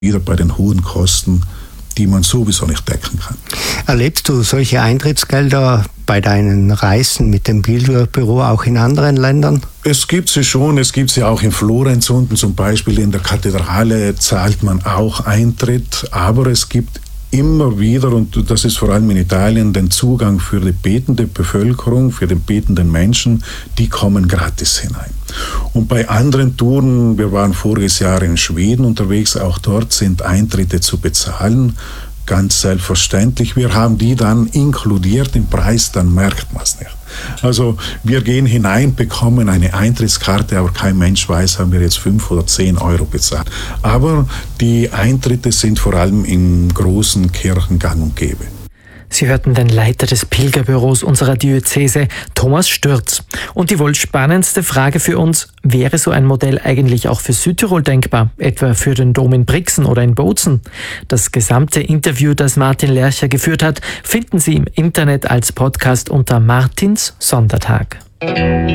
wieder bei den hohen Kosten, die man sowieso nicht decken kann. Erlebst du solche Eintrittsgelder bei deinen Reisen mit dem Bilderbüro auch in anderen Ländern? Es gibt sie schon, es gibt sie auch in Florenz unten, zum Beispiel in der Kathedrale zahlt man auch Eintritt, aber es gibt immer wieder, und das ist vor allem in Italien, den Zugang für die betende Bevölkerung, für den betenden Menschen, die kommen gratis hinein. Und bei anderen Touren, wir waren voriges Jahr in Schweden unterwegs, auch dort sind Eintritte zu bezahlen, ganz selbstverständlich. Wir haben die dann inkludiert im Preis, dann merkt man es nicht. Also wir gehen hinein, bekommen eine Eintrittskarte, aber kein Mensch weiß, haben wir jetzt 5 oder 10 Euro bezahlt. Aber die Eintritte sind vor allem in großen Kirchen gang und gäbe. Sie hörten den Leiter des Pilgerbüros unserer Diözese, Thomas Stürz. Und die wohl spannendste Frage für uns: Wäre so ein Modell eigentlich auch für Südtirol denkbar, etwa für den Dom in Brixen oder in Bozen? Das gesamte Interview, das Martin Lercher geführt hat, finden Sie im Internet als Podcast unter Martins Sondertag.